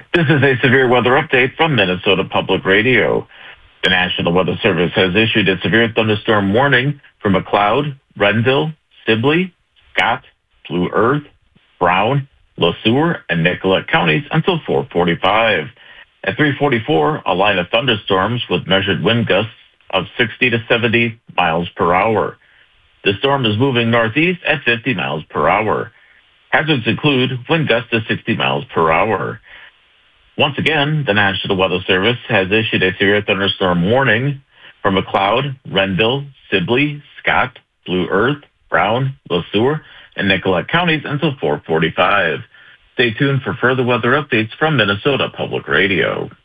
This is a severe weather update from Minnesota Public Radio. The National Weather Service has issued a severe thunderstorm warning for McLeod, Renville, Sibley, Scott, Blue Earth, Brown, Le Sueur, and Nicollet counties until 4:45. At 3:44, a line of thunderstorms with measured wind gusts of 60 to 70 miles per hour. The storm is moving northeast at 50 miles per hour. Hazards include wind gusts of 60 miles per hour. Once again, the National Weather Service has issued a severe thunderstorm warning for McLeod, Renville, Sibley, Scott, Blue Earth, Brown, Le Sueur, and Nicollet counties until 4:45. Stay tuned for further weather updates from Minnesota Public Radio.